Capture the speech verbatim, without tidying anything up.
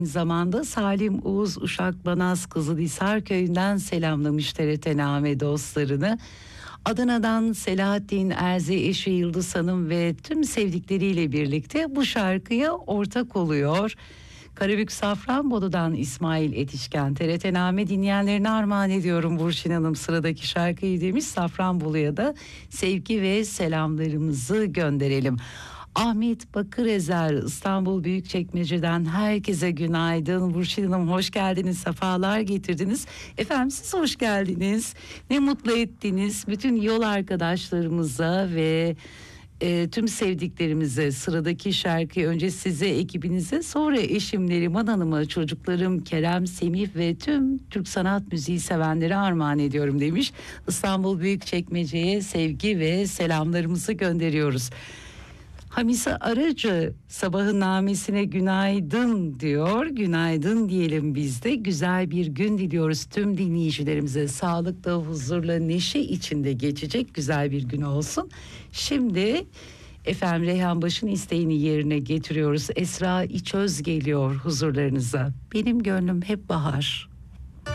Zamanda Salim Uğuz Uşak Banaz Kızılhisar Köyü'nden selamlamış T R T Name dostlarını. Adana'dan Selahattin Erzi, eşi Yıldız Hanım ve tüm sevdikleriyle birlikte bu şarkıya ortak oluyor. Karabük Safranbolu'dan İsmail Etişken, T R T Name dinleyenlerine armağan ediyorum Burçin Hanım sıradaki şarkıyı demiş. Safranbolu'ya da sevgi ve selamlarımızı gönderelim. Ahmet Bakırezer İstanbul Büyükçekmece'den herkese günaydın. Burçin Hanım hoş geldiniz, sefalar getirdiniz. Efendim siz hoş geldiniz. Ne mutlu ettiniz bütün yol arkadaşlarımıza ve e, tüm sevdiklerimize. Sıradaki şarkıyı önce size, ekibinize, sonra eşim Neriman Hanım'a, çocuklarım Kerem, Semih ve tüm Türk sanat müziği sevenlere armağan ediyorum demiş. İstanbul Büyükçekmece'ye sevgi ve selamlarımızı gönderiyoruz. Hamise Aracı sabahın namesine günaydın diyor. Günaydın diyelim biz de. Güzel bir gün diliyoruz tüm dinleyicilerimize. Sağlıkla, huzurla, neşe içinde geçecek güzel bir gün olsun. Şimdi efendim Reyhan Baş'ın isteğini yerine getiriyoruz. Esra İçöz geliyor huzurlarınıza. Benim gönlüm hep bahar.